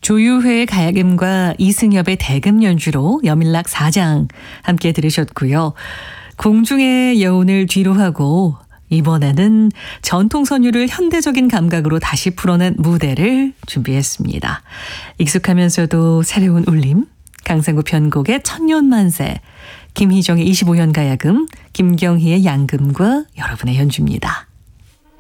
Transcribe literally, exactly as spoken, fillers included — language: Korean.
조유회의 가야금과 이승엽의 대금 연주로 여밀락 사 장 함께 들으셨고요. 공중의 여운을 뒤로 하고 이번에는 전통 선율을 현대적인 감각으로 다시 풀어낸 무대를 준비했습니다. 익숙하면서도 새로운 울림, 강상구 편곡의 천년만세, 김희정의 이십오 년 가야금, 김경희의 양금과 여러분의 연주입니다.